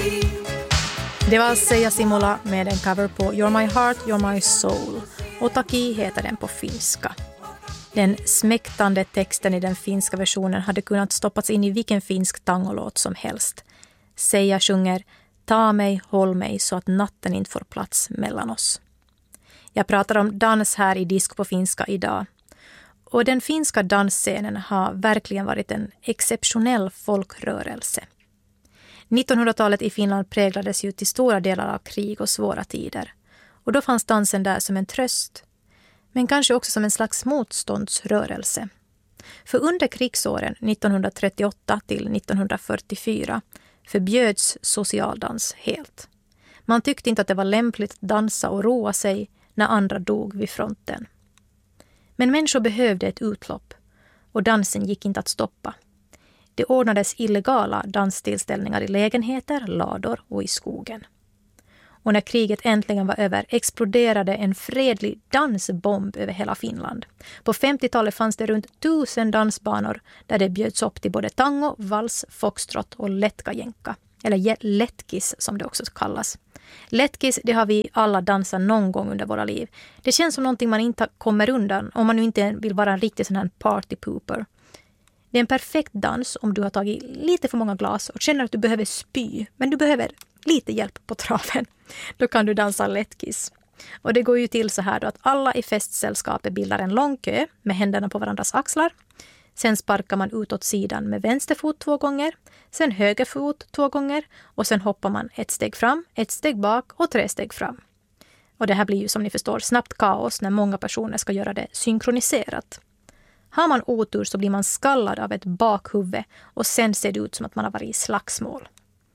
Det var Seija Simula med en cover på You're My Heart, You're My Soul. Otaki heter den på finska. Den smäktande texten i den finska versionen hade kunnat stoppats in i vilken finsk tangolåt som helst. Seija sjunger "Ta mig, håll mig så att natten inte får plats mellan oss". Jag pratar om dans här i Disk på finska idag. Och den finska dansscenen har verkligen varit en exceptionell folkrörelse. 1900-talet i Finland präglades ju till stora delar av krig och svåra tider. Och då fanns dansen där som en tröst. Men kanske också som en slags motståndsrörelse. För under krigsåren 1938 till 1944 förbjöds socialdans helt. Man tyckte inte att det var lämpligt att dansa och roa sig när andra dog vid fronten. Men människor behövde ett utlopp och dansen gick inte att stoppa. Det ordnades illegala danstillställningar i lägenheter, lador och i skogen. Och när kriget äntligen var över exploderade en fredlig dansbomb över hela Finland. På 50-talet fanns det runt 1000 dansbanor där det bjöds upp till både tango, vals, foxtrot och letkajänka. Eller letkis som det också kallas. Letkis, det har vi alla dansat någon gång under våra liv. Det känns som någonting man inte kommer undan om man nu inte vill vara en riktig sån här partypooper. Det är en perfekt dans om du har tagit lite för många glas och känner att du behöver spy. Men du behöver lite hjälp på traven. Då kan du dansa letkis. Och det går ju till så här då att alla i festsällskapet bildar en lång kö med händerna på varandras axlar. Sen sparkar man ut åt sidan med vänster fot 2 gånger. Sen höger fot 2 gånger. Och sen hoppar man 1 steg fram, 1 steg bak och 3 steg fram. Och det här blir ju som ni förstår snabbt kaos när många personer ska göra det synkroniserat. Har man otur så blir man skallad av ett bakhuvud och sen ser det ut som att man har varit i slagsmål.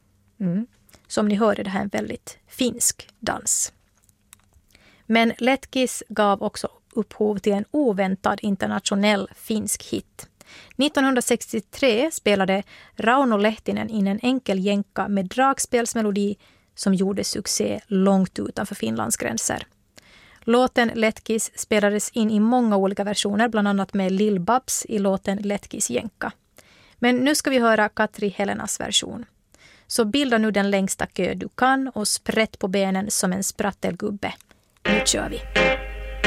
Som ni hör är det här en väldigt finsk dans. Men letkis gav också upphov till en oväntad internationell finsk hit. 1963 spelade Rauno Lehtinen in en enkel jänka med dragspelsmelodi som gjorde succé långt utanför Finlands gränser. Låten Letkis spelades in i många olika versioner, bland annat med Lil Babs i låten Letkis jänka. Men nu ska vi höra Katri Helenas version. Så bilda nu den längsta kö du kan och sprätt på benen som en sprattelgubbe. Nu kör vi!